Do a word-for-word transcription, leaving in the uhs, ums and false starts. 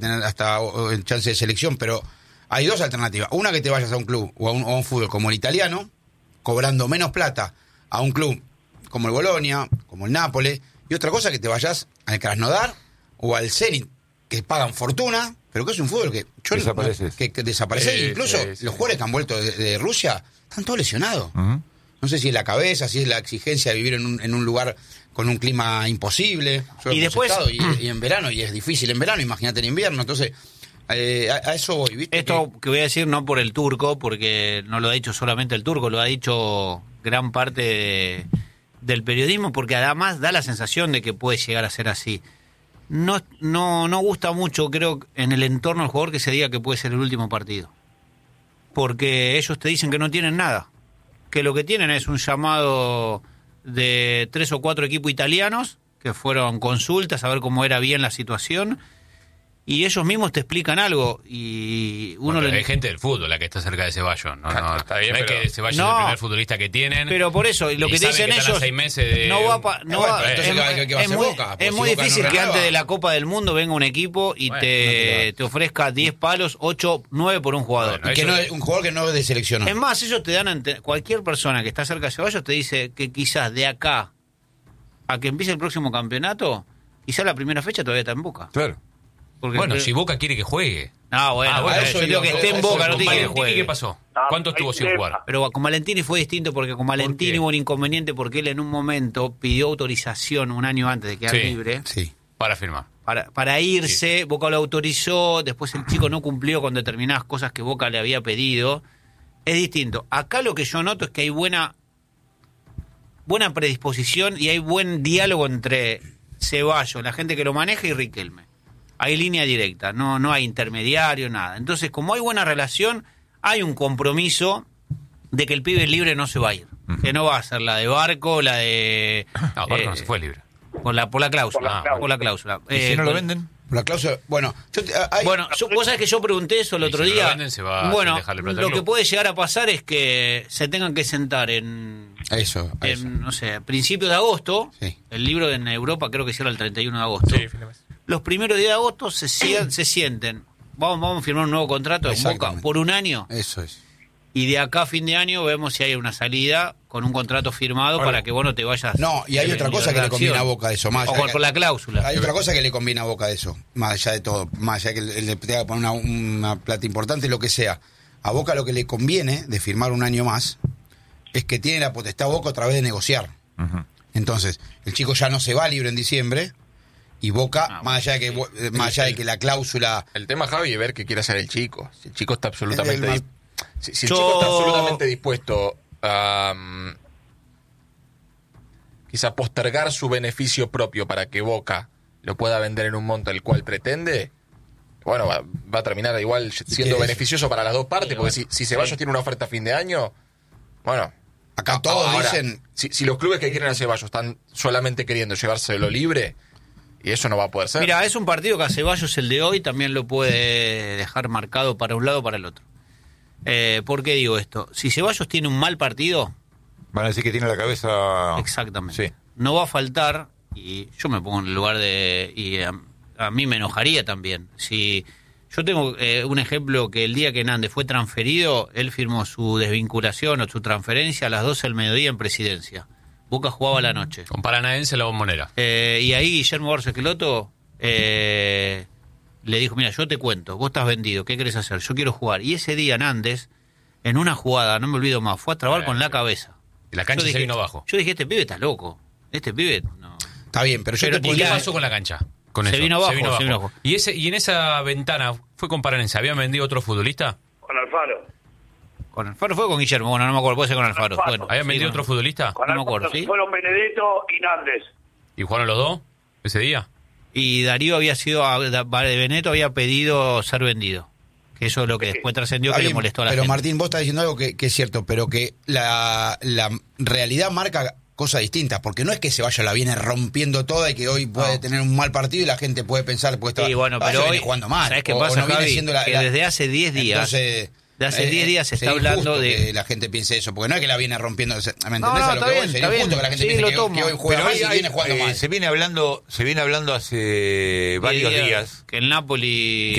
tener hasta o, o, chance de selección, pero hay dos alternativas. Una, que te vayas a un club o a un, o a un fútbol como el italiano, cobrando menos plata, a un club como el Bolonia, como el Nápoles, y otra cosa, que te vayas al Krasnodar o al Zenit, que pagan fortuna, pero que es un fútbol que yo Desapareces. que, que desaparece. Sí, Incluso sí, sí, los sí. jugadores que han vuelto de, de Rusia están todos lesionados. Uh-huh. No sé si es la cabeza, si es la exigencia de vivir en un, en un lugar con un clima imposible. Yo Y hemos después- estado y, y en verano, y es difícil en verano, imagínate en invierno. Entonces, eh, a, a eso voy, ¿viste? Esto que voy a decir no por el turco, porque no lo ha dicho solamente el turco, lo ha dicho gran parte de- del periodismo, porque además da la sensación de que puede llegar a ser así. No, no, no gusta mucho, creo, en el entorno del jugador que se diga que puede ser el último partido. Porque ellos te dicen que no tienen nada. Que lo que tienen es un llamado de tres o cuatro equipos italianos que fueron consultas a ver cómo era bien la situación, y ellos mismos te explican algo y uno Bueno, le... hay gente del fútbol la que está cerca de Ceballos. No, no, Está bien, no es pero- que Ceballos No. es el primer futbolista que tienen. Pero por eso, y lo Y que te saben dicen que están a ellos, seis meses de- no va pa- no Eh, bueno, va- pero entonces, es, ¿qué va- qué va a es hacer muy, Boca? Pues es si muy Boca no difícil que renueva. antes de la Copa del Mundo venga un equipo y Bueno, te, no te te ofrezca diez palos, ocho, nueve por un jugador. Bueno, Y que eso- no es un jugador que no es de selección. Es más, ellos te dan a ente- cualquier persona que está cerca de Ceballos te dice que quizás de acá a que empiece el próximo campeonato, quizás la primera fecha todavía está en Boca. Claro. Porque Bueno, si Boca quiere que juegue. No, bueno, Ah, bueno, yo eso digo digo, que esté en eso Boca, digo, no te digo que Valentini, juegue. ¿qué pasó? ¿Cuánto estuvo sin jugar? Pero con Valentini fue distinto, porque con Valentini qué? hubo un inconveniente porque él en un momento pidió autorización un año antes de quedar Sí. libre Sí. Para firmar. para, para irse. Boca lo autorizó, después el chico no cumplió con determinadas cosas que Boca le había pedido. Es distinto. Acá lo que yo noto es que hay buena buena predisposición y hay buen diálogo entre Ceballos, la gente que lo maneja, y Riquelme. Hay línea directa, no, no hay intermediario, nada. Entonces, como hay buena relación, hay un compromiso de que el pibe libre no se va a ir. Que no va a ser la de Barco, la de... No, Barco eh, no se fue libre. Por la, por la cláusula. Por la cláusula. Por la cláusula. ¿Y Eh, si no lo con- venden? La cláusula, bueno, yo te- hay- Bueno, yo- vos sabés que yo pregunté eso el Y otro si no lo día. venden, se va bueno, sin dejarle plata al lo que club. puede llegar a pasar es que se tengan que sentar en, eso, en eso. no sé, principios de agosto. Sí. El libro en Europa creo que cierra el treinta y uno de agosto. Sí, fin de mes. Los primeros días de agosto se, sie- se sienten. Vamos, vamos a firmar un nuevo contrato en Boca Exactamente. por un año. Eso es. Y de acá a fin de año vemos si hay una salida con un contrato firmado para que vos no te vayas. No, y hay en otra cosa que le libertad de conviene a acción. Boca de eso. Más O allá por, que- por la cláusula. Hay otra cosa que le conviene a Boca de eso, más allá de todo, más allá que le, le tenga que poner una, una plata importante, lo que sea. A Boca lo que le conviene de firmar un año más es que tiene la potestad Boca otra vez de negociar. Ujú. Entonces, el chico ya no se va libre en diciembre y Boca, Ah, más allá de que bo- eh, más allá de que la cláusula... El tema, Javi, es ver qué quiere hacer el chico. Si el chico está absolutamente... El más- dis- Si, si el Yo- chico está absolutamente dispuesto a... mm, quizá postergar su beneficio propio para que Boca lo pueda vender en un monto el cual pretende, bueno, va, va a terminar igual siendo es? beneficioso para las dos partes, Sí, porque bueno, si, si Ceballos sí. tiene una oferta a fin de año, bueno... Acá todos ahora, dicen... Si, si los clubes que quieren a Ceballos están solamente queriendo llevárselo libre, y eso no va a poder ser. Mira, es un partido que a Ceballos, el de hoy, también lo puede dejar marcado para un lado o para el otro. Eh, ¿Por qué digo esto? Si Ceballos tiene un mal partido, Van a decir que tiene la cabeza... exactamente, Sí. no va a faltar, y yo me pongo en el lugar de... y a, a mí me enojaría también. Si yo tengo eh, un ejemplo que el día que Nández fue transferido, él firmó su desvinculación o su transferencia a las doce del mediodía en Presidencia. Boca jugaba a la noche. Con Paranaense la bombonera. Eh, y ahí Guillermo Barros Esqueloto eh, le dijo, mira, yo te cuento, vos estás vendido, ¿qué querés hacer? Yo quiero jugar. Y ese día Nández, en una jugada, no me olvido más, fue a trabar Eh, con la cabeza. Y la cancha Yo se dije- vino abajo. Yo dije, este pibe está loco. Este pibe no. Está bien, pero yo Pero- te y ¿Y qué podría- pasó con la cancha? Con Se eso. vino abajo, se vino abajo. ¿Y, ese, y en esa ventana fue con Paranense. ¿Habían vendido otro futbolista? Con Alfaro. Con Alfaro fue o con Guillermo, bueno, no me acuerdo, puede ser con Alfaro. Alfaro. Bueno, ¿Habían sí, vendido bueno. otro futbolista? Con No me Alfaro acuerdo, ¿sí? fueron Benedetto y Nández. ¿Y jugaron los dos ese día? Y Darío había sido, de Beneto había pedido ser vendido. Que eso es lo que después trascendió Está que le bien, molestó a la pero gente. Martín, vos estás diciendo algo que, que es cierto, pero que la, la realidad marca cosas distintas, porque no es que Ceballos la viene rompiendo toda y que hoy puede No. tener un mal partido y la gente puede pensar, puede estar, Sí, bueno, Ceballos pero viene hoy, jugando mal. ¿sabés qué o- o pasa, no viene Javi? siendo la- Que la- desde hace diez días, Entonces, de hace eh, diez días se está sería hablando injusto de- que la gente piense eso, porque no es que la viene rompiendo, ¿me entendés? No, no, a lo está que voy? bien, Sería está injusto bien. que la gente Sí, piense lo que, tomo. que hoy juega Pero mal hay- y hay- viene jugando eh, mal. se viene hablando, se viene hablando hace varios diez días que el Napoli